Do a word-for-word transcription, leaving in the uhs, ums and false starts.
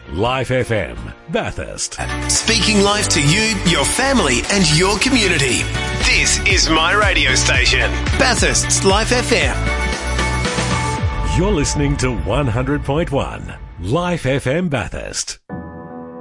Life F M, Bathurst. Speaking life to you, your family and your community. This is my radio station, Bathurst's Life F M. You're listening to one hundred point one Life F M Bathurst.